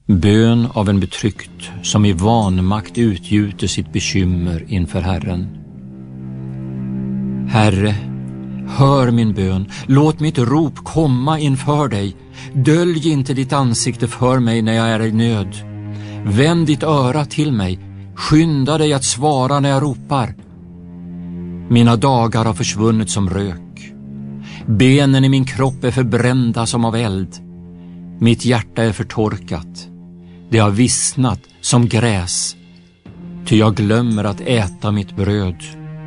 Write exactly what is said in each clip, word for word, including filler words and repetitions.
Bön av en betryckt som i vanmakt utgjuter sitt bekymmer inför Herren. Herre, hör min bön, låt mitt rop komma inför dig. Dölj inte ditt ansikte för mig när jag är i nöd. Vänd ditt öra till mig, skynda dig att svara när jag ropar. Mina dagar har försvunnit som rök. Benen i min kropp är förbrända som av eld. Mitt hjärta är förtorkat. Det har vissnat som gräs, ty jag glömmer att äta mitt bröd.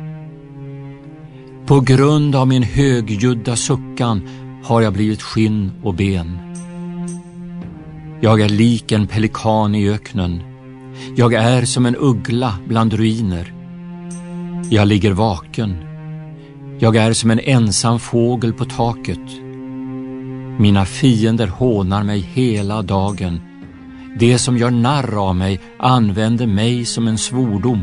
På grund av min högljudda suckan har jag blivit skinn och ben. Jag är lik en pelikan i öknen. Jag är som en uggla bland ruiner. Jag ligger vaken. Jag är som en ensam fågel på taket. Mina fiender hånar mig hela dagen. Det som gör narr av mig använder mig som en svordom.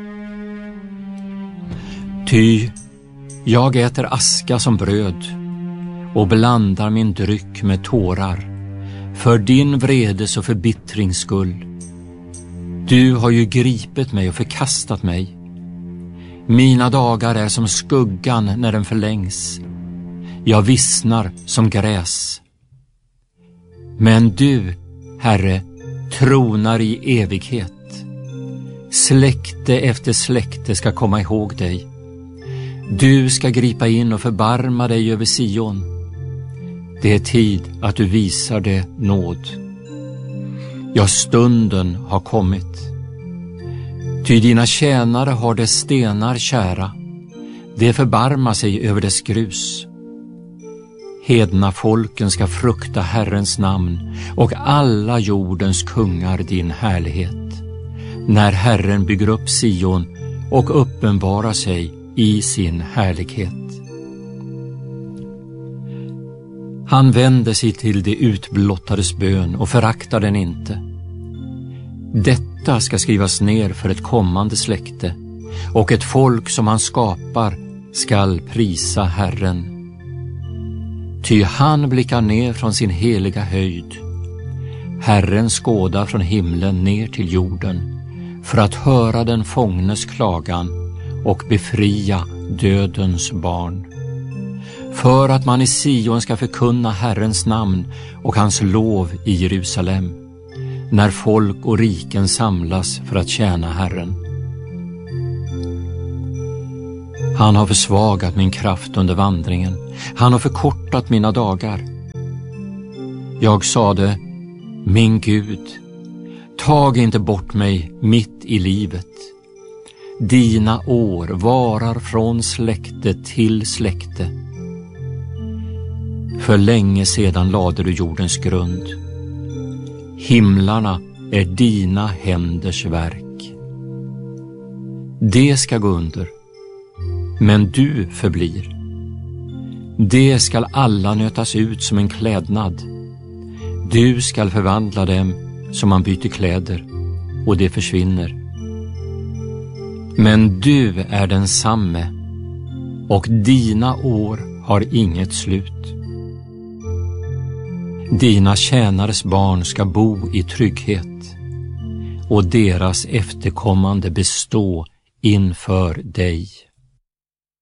Ty jag äter aska som bröd och blandar min dryck med tårar för din vredes och förbittrings skull. Du har ju gripit mig och förkastat mig. Mina dagar är som skuggan när den förlängs. Jag vissnar som gräs. Men du, Herre, tronar i evighet. Släkte efter släkte ska komma ihåg dig. Du ska gripa in och förbarma dig över Sion. Det är tid att du visar det nåd. Ja, stunden har kommit. Ty dina tjänare har dess stenar kära. Det förbarmar sig över dess grus. Hedna folken ska frukta Herrens namn och alla jordens kungar din härlighet. När Herren bygger upp Sion och uppenbarar sig i sin härlighet. Han vänder sig till det utblottades bön och föraktar den inte. Detta ska skrivas ner för ett kommande släkte, och ett folk som han skapar skall prisa Herren. Ty han blickar ner från sin heliga höjd. Herren skådar från himlen ner till jorden för att höra den fångnes klagan och befria dödens barn. För att man i Sion ska förkunna Herrens namn och hans lov i Jerusalem, när folk och riken samlas för att tjäna Herren. Han har försvagat min kraft under vandringen. Han har förkortat mina dagar. Jag sade, min Gud, tag inte bort mig mitt i livet. Dina år varar från släkte till släkte. För länge sedan lade du jordens grund. Himlarna är dina händers verk. Det ska gå under, men du förblir. Det skall alla nötas ut som en klädnad. Du skall förvandla dem som man byter kläder, och det försvinner. Men du är densamme, och dina år har inget slut. Dina tjänares barn ska bo i trygghet, och deras efterkommande bestå inför dig.